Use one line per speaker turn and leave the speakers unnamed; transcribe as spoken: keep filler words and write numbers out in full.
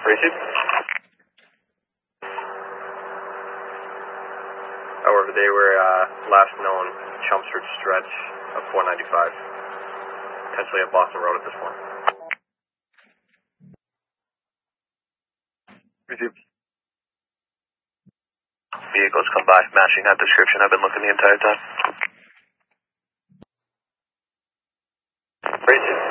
Received. However, they were uh, last known Chelmsford stretch of four ninety-five. Potentially at Boston Road at this point. Received.
Vehicles come by, matching that description. I've been looking the entire time.
Received.